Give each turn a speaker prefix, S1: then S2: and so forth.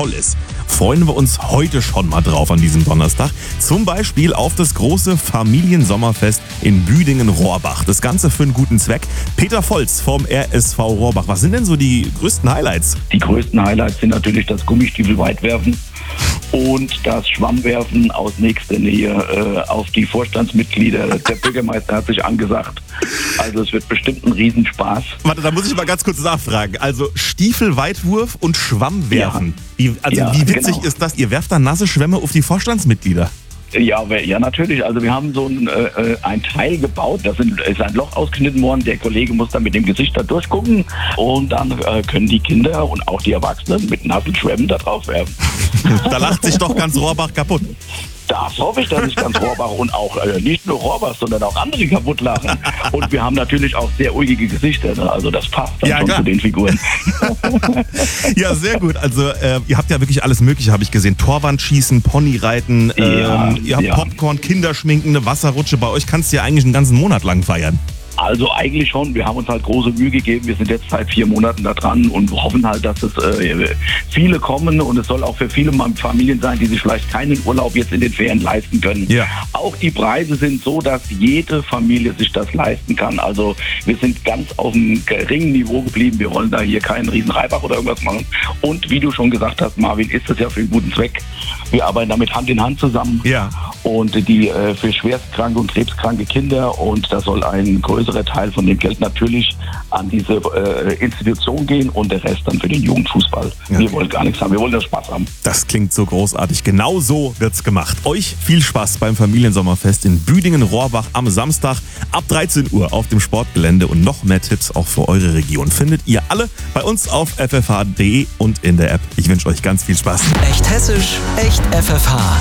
S1: toll ist, freuen wir uns heute schon mal drauf an diesem Donnerstag. Zum Beispiel auf das große Familiensommerfest in Büdingen-Rohrbach. Das Ganze für einen guten Zweck. Peter Volz vom RSV Rohrbach. Was sind denn so die größten Highlights?
S2: Die größten Highlights sind natürlich das Gummistiefel-Weitwerfen und das Schwammwerfen aus nächster Nähe auf die Vorstandsmitglieder. Der Bürgermeister hat sich angesagt. Also es wird bestimmt ein Riesenspaß.
S1: Warte, da muss ich mal ganz kurz nachfragen. Also Stiefelweitwurf und Schwammwerfen. Wie witzig ist das? Ihr werft da nasse Schwämme auf die Vorstandsmitglieder?
S2: Ja, natürlich. Also wir haben so ein Teil gebaut, da ist ein Loch ausgeschnitten worden. Der Kollege muss dann mit dem Gesicht da durchgucken und dann können die Kinder und auch die Erwachsenen mit nassen Schwämmen da drauf werfen.
S1: Da lacht sich doch ganz Rohrbach kaputt.
S2: Das hoffe ich, dass ich ganz Rohrbach und auch nicht nur Rohrbach, sondern auch andere kaputt lachen. Und wir haben natürlich auch sehr ulkige Gesichter, ne? Also das passt dann schon zu den Figuren.
S1: Ja, sehr gut. Also ihr habt ja wirklich alles Mögliche, habe ich gesehen. Torwandschießen, Ponyreiten, ihr habt Popcorn, Kinderschminken, eine Wasserrutsche. Bei euch kannst du ja eigentlich einen ganzen Monat lang feiern.
S2: Also eigentlich schon. Wir haben uns halt große Mühe gegeben. Wir sind jetzt seit 4 Monaten da dran und hoffen halt, dass es viele kommen und es soll auch für viele Familien sein, die sich vielleicht keinen Urlaub jetzt in den Ferien leisten können. Ja. Auch die Preise sind so, dass jede Familie sich das leisten kann. Also wir sind ganz auf einem geringen Niveau geblieben. Wir wollen da hier keinen riesen Reibach oder irgendwas machen. Und wie du schon gesagt hast, Marvin, ist das ja für einen guten Zweck. Wir arbeiten damit Hand in Hand zusammen. Ja. Und die für schwerstkranke und krebskranke Kinder, und da soll ein größerer Teil von dem Geld natürlich an diese Institution gehen und der Rest dann für den Jugendfußball. Ja. Wir wollen gar nichts haben, wir wollen das Spaß haben.
S1: Das klingt so großartig. Genau so wird's gemacht. Euch viel Spaß beim Familiensommerfest in Büdingen-Rohrbach am Samstag ab 13 Uhr auf dem Sportgelände, und noch mehr Tipps auch für eure Region findet ihr alle bei uns auf ffh.de und in der App. Ich wünsche euch ganz viel Spaß.
S3: Echt hessisch, echt FFH.